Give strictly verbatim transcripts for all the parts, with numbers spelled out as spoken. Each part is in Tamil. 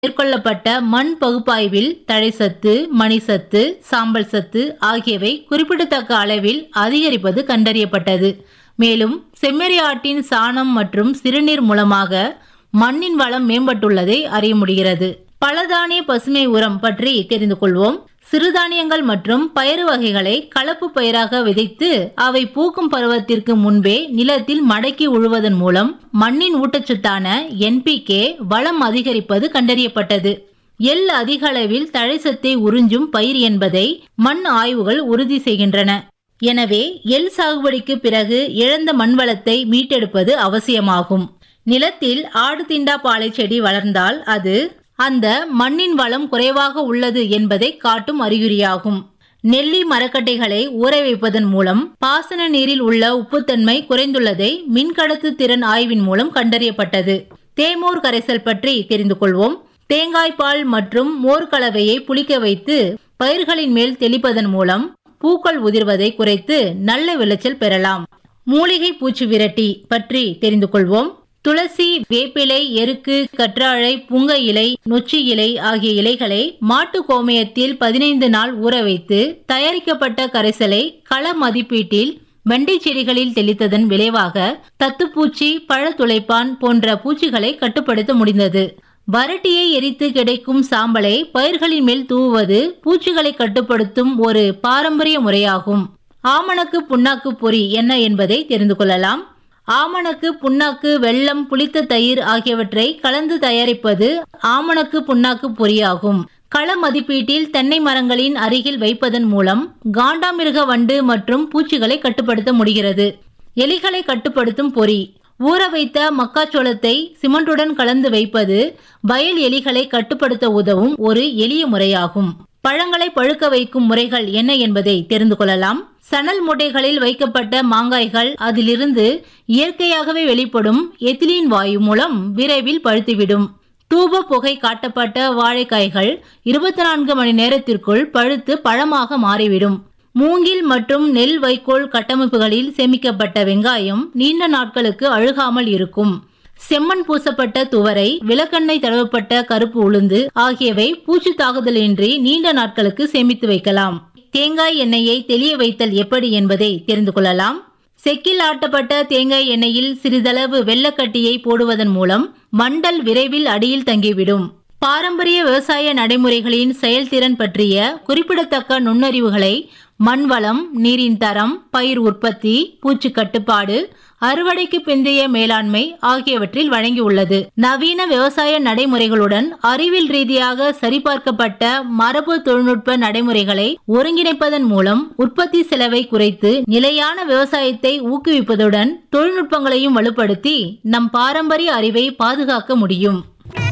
மேற்கொள்ளப்பட்ட மண் பகுப்பாய்வில் தழைச்சத்து, மணிசத்து, சாம்பல் சத்து ஆகியவை குறிப்பிடத்தக்க அளவில் அதிகரிப்பது கண்டறியப்பட்டது. மேலும் செம்மறி ஆட்டின் சாணம் மற்றும் சிறுநீர் மூலமாக மண்ணின் வளம் மேம்பட்டுள்ளதை அறிய முடிகிறது. பலதானிய பசுமை உரம் பற்றி தெரிந்து கொள்வோம். சிறுதானியங்கள் மற்றும் பயறு வகைகளை கலப்பு பயிராக விதைத்து அவை பூக்கும் பருவத்திற்கு முன்பே நிலத்தில் மடக்கி உழுவதன் மூலம் மண்ணின் ஊட்டச்சத்தான என் பி கே வளம் அதிகரிப்பது கண்டறியப்பட்டது. எள் அதிக அளவில் தழைச்சத்தை உறிஞ்சும் பயிர் என்பதை மண் ஆய்வுகள் உறுதி செய்கின்றன. எனவே எள் சாகுபடிக்கு பிறகு இழந்த மண் வளத்தை மீட்டெடுப்பது அவசியமாகும். நிலத்தில் ஆடு திண்டா பாலை செடி வளர்ந்தால் அது அந்த மண்ணின் வளம் குறைவாக உள்ளது என்பதை காட்டும் அறிகுறியாகும். நெல்லி மரக்கட்டைகளை ஊற வைப்பதன் மூலம் பாசன நீரில் உள்ள உப்புத்தன்மை குறைந்துள்ளதை மின்கடத்து திறன் ஆய்வின் மூலம் கண்டறியப்பட்டது. தேமோர் கரைசல் பற்றி தெரிந்து கொள்வோம். தேங்காய் பால் மற்றும் மோர் கலவையை புளிக்க வைத்து பயிர்களின் மேல் தெளிப்பதன் மூலம் பூக்கள் உதிர்வதை குறைத்து நல்ல விளைச்சல் பெறலாம். மூலிகை பூச்சி விரட்டி பற்றி தெரிந்து கொள்வோம். துளசி, வேப்பிலை, எருக்கு, கற்றாழை, புங்க இலை, நொச்சி இலை ஆகிய இலைகளை மாட்டு கோமியத்தில் பதினைந்து நாள் ஊற வைத்து தயாரிக்கப்பட்ட கரைசலை கள மதிப்பீட்டில் வெண்டை செடிகளில் தெளித்ததன் விளைவாக தத்துப்பூச்சி, பழத்துளைப்பான் போன்ற பூச்சிகளை கட்டுப்படுத்த முடிந்தது. வரட்டியை எரித்து கிடைக்கும் சாம்பலை பயிர்களின் மேல் தூவுவது பூச்சிகளை கட்டுப்படுத்தும் ஒரு பாரம்பரிய முறையாகும். ஆமணக்கு புண்ணாக்கு பொறி என்ன என்பதை தெரிந்து கொள்ளலாம். ஆமணக்கு புண்ணாக்கு, வெல்லம், புளித்த தயிர் ஆகியவற்றை கலந்து தயாரிப்பது ஆமணக்கு புண்ணாக்கு பொறியாகும். கள மதிப்பீட்டில் தென்னை மரங்களின் அருகில் வைப்பதன் மூலம் காண்டாமிருக வண்டு மற்றும் பூச்சிகளை கட்டுப்படுத்த முடிகிறது. எலிகளை கட்டுப்படுத்தும் பொறி. ஊற வைத்த மக்காச்சோளத்தை சிமெண்டுடன் கலந்து வைப்பது வயல் எலிகளை கட்டுப்படுத்த உதவும் ஒரு எளிய முறையாகும். பழங்களை பழுக்க வைக்கும் முறைகள் என்ன என்பதை தெரிந்து கொள்ளலாம். சணல் மூட்டைகளில் வைக்கப்பட்ட மாங்காய்கள் அதிலிருந்து இயற்கையாகவே வெளிப்படும் எத்திலீன் வாயு மூலம் விரைவில் பழுத்துவிடும். தூப புகை காட்டப்பட்ட வாழைக்காய்கள் இருபத்தி நான்கு மணி நேரத்திற்குள் பழுத்து பழமாக மாறிவிடும். மூங்கில் மற்றும் நெல் வைக்கோல் கட்டமைப்புகளில் சேமிக்கப்பட்ட வெங்காயம் நீண்ட நாட்களுக்கு அழுகாமல் இருக்கும். செம்மண் பூசப்பட்ட துவரை, விளக்கெண்ணெய் தடவப்பட்ட கருப்பு உளுந்து ஆகியவை பூச்சி தாக்குதலின்றி நீண்ட நாட்களுக்கு சேமித்து வைக்கலாம். தேங்காய் எண்ணெயை தெளிய வைத்தல் எப்படி என்பதை தெரிந்து கொள்ளலாம். செக்கில் ஆட்டப்பட்ட தேங்காய் எண்ணெயில் சிறிதளவு வெள்ளக்கட்டியை போடுவதன் மூலம் வண்டல் விரைவில் அடியில் தங்கிவிடும். பாரம்பரிய விவசாய நடைமுறைகளின் செயல்திறன் பற்றிய குறிப்பிடத்தக்க நுண்ணறிவுகளை மண்வளம், நீரின் தரம், பயிர் உற்பத்தி, பூச்சி கட்டுப்பாடு, அறுவடைக்கு பிந்தைய மேலாண்மை ஆகியவற்றில் வழங்கியுள்ளது. நவீன விவசாய நடைமுறைகளுடன் அறிவியல் ரீதியாக சரிபார்க்கப்பட்ட மரபு தொழில்நுட்ப நடைமுறைகளை ஒருங்கிணைப்பதன் மூலம் உற்பத்தி செலவை குறைத்து நிலையான விவசாயத்தை ஊக்குவிப்பதுடன் தொழில்நுட்பங்களையும் வலுப்படுத்தி நம் பாரம்பரிய அறிவை பாதுகாக்க முடியும்.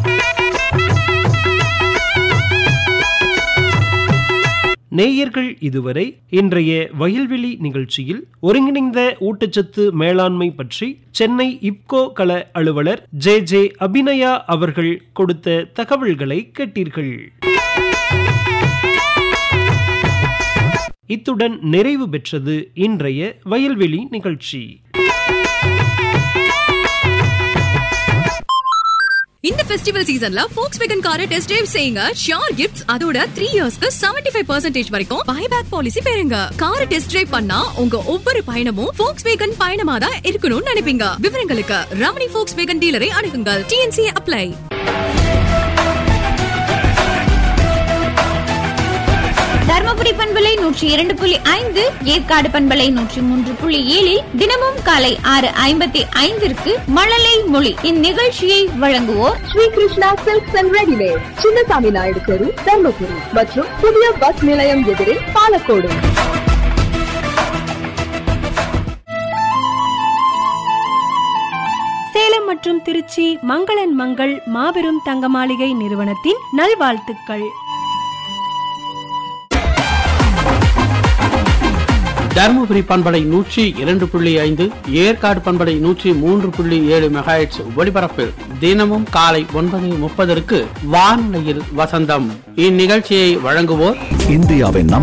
நேயர்கள் இதுவரை இன்றைய வயல்வெளி நிகழ்ச்சியில் ஒருங்கிணைந்த ஊட்டச்சத்து மேலாண்மை பற்றி சென்னை இப்கோ கள அலுவலர் ஜே ஜே அபிநயா அவர்கள் கொடுத்த தகவல்களை கேட்டீர்கள். இத்துடன் நிறைவு பெற்றது இன்றைய வயல்வெளி நிகழ்ச்சி. இந்த ஃபெஸ்டிவல் சீசன்ல Volkswagen காரை டெஸ்ட் டிரைவ் செய்யுங்க. ஷியோர் கிஃப்ட்ஸ், அதோட த்ரீ இயர்ஸ்க்கு செவன்டி ஃபைவ் பர்சன்டேஜ் வரைக்கும் பைபேக் பாலிசி பெறுங்க. காரை டெஸ்ட் டிரைவ் பண்ணா உங்க ஒவ்வொரு பயணமும் Volkswagen பயணமா தான் இருக்கணும்னு நினைப்பீங்க. விவரங்களுக்கு Ramani Volkswagen டீலரை அணுகுங்கள். T N C apply. Dharmapuri பண்பலை நூற்றி இரண்டு புள்ளி ஐந்து, ஏற்காடு பண்பலை நூற்றி மூன்று புள்ளி ஏழில் தினமும் காலை ஆறு ஐம்பத்தி ஐந்திற்கு மழலை மொழி. இந்நிகழ்ச்சியை வழங்குவோர் Sri Krishna silks and readymade, Chinnasamy Naidu தெரு, தர்மபுரி மற்றும் புதிய பஸ் நிலையம் எதிரே பாலக்கோடு. சேலம் மற்றும் திருச்சி மங்களன் மங்கள் மாபெரும் தங்க மாளிகை நிறுவனத்தின் நல்வாழ்த்துக்கள். தருமபுரி பண்பலை நூற்றி இரண்டு புள்ளி ஐந்து, ஏற்காடு பண்பலை நூற்றி மூன்று புள்ளி ஏழு மெகாஹெர்ட்ஸ் ஒலிபரப்பில் தினமும் காலை ஒன்பது முப்பதற்கு வானொலியில் வசந்தம். இந்நிகழ்ச்சியை வழங்குவோர் இந்தியாவின்